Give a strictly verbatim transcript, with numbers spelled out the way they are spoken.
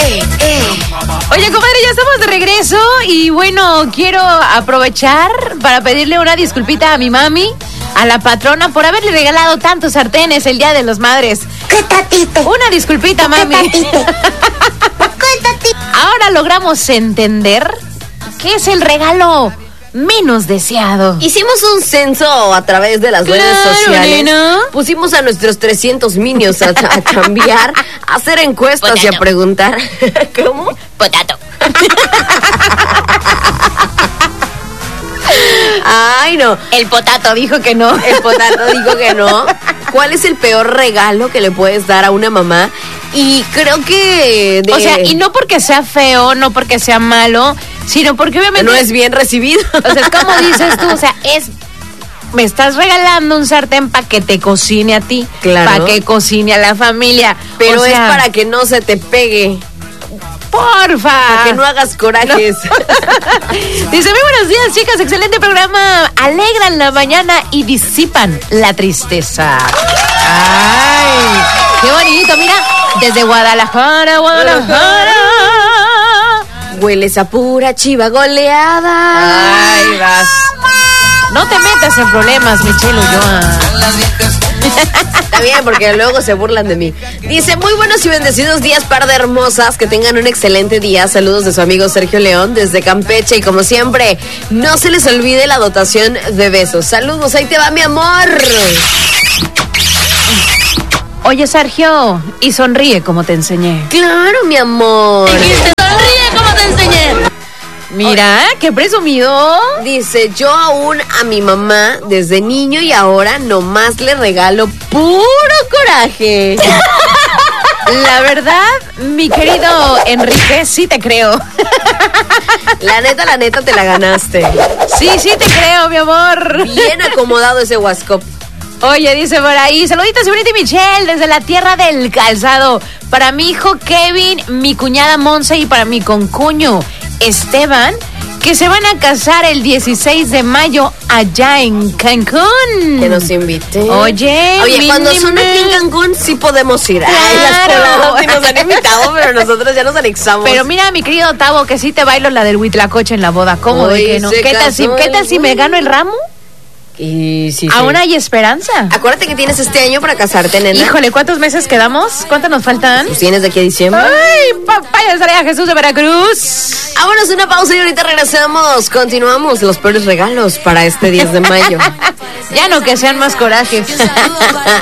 eh, eh. Oye, comadre, ya estamos de regreso y bueno, quiero aprovechar para pedirle una disculpita a mi mami, a la patrona, por haberle regalado tantos sartenes el Día de las Madres. ¿Qué tatito? Una disculpita, mami. ¿Qué tatito? ¿Qué tatito? Ahora logramos entender qué es el regalo menos deseado. Hicimos un censo a través de las Claro, redes sociales. nena. Pusimos a nuestros trescientos minions a, a cambiar, a hacer encuestas Potato. y a preguntar. ¿Cómo? Potato. Ay, no. El potato dijo que no. El potato dijo que no. ¿Cuál es el peor regalo que le puedes dar a una mamá? Y creo que... de- O sea, y no porque sea feo, no porque sea malo, sino porque obviamente... no es bien recibido. O sea, es como dices tú, o sea, es... Me estás regalando un sartén para que te cocine a ti. Claro. Para que cocine a la familia. Pero O sea, es para que no se te pegue. Porfa. Para que no hagas corajes. Dice, muy buenos días, chicas, excelente programa. Alegran la mañana y disipan la tristeza. Ay, qué bonito, mira, desde Guadalajara, Guadalajara. Hueles a pura chiva goleada. Ay, vas. No te metas en problemas, Michelle Ulloa. Está bien, porque luego se burlan de mí. Dice, muy buenos y bendecidos días, par de hermosas. Que tengan un excelente día. Saludos de su amigo Sergio León desde Campeche. Y como siempre, no se les olvide la dotación de besos. Saludos, ahí te va mi amor. Oye, Sergio, y sonríe como te enseñé. Claro, mi amor. Sonríe como te enseñé. Mira, qué presumido. Dice, yo aún a mi mamá desde niño y ahora nomás le regalo puro coraje. La verdad, mi querido Enrique, sí te creo. La neta, la neta, te la ganaste. Sí, sí te creo, mi amor. Bien acomodado ese Huascop. Oye, dice por ahí, saluditos, señorita Michelle, desde la tierra del calzado. Para mi hijo Kevin, mi cuñada Monse y para mi concuño Esteban, que se van a casar el dieciséis de mayo allá en Cancún. Que nos invite. Oye, Oye, cuando mínime. son aquí en Cancún sí podemos ir. Ay, las Claro. coladas sí nos han invitado, pero nosotros ya nos anexamos. Pero mira, mi querido Tavo, que sí te bailo la del Huitlacoche en la boda. ¿Cómo de Hoy que no? se ¿Qué tal si, casó qué tal el si me gano el ramo? Y sí, sí. Aún hay esperanza. Acuérdate que tienes este año para casarte, nena. Híjole, ¿cuántos meses quedamos? ¿Cuántos nos faltan? Pues tienes de aquí a diciembre. Ay, papaya de Jesús de Veracruz. Vámonos una pausa y ahorita regresamos. Continuamos los peores regalos para este diez de mayo. Ya no, que sean más corajes.